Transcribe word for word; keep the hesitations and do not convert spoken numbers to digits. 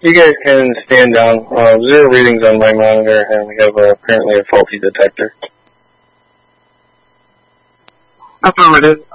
You guys can stand down. Uh, zero readings on my monitor, and we have uh, apparently a faulty detector. Affirmative.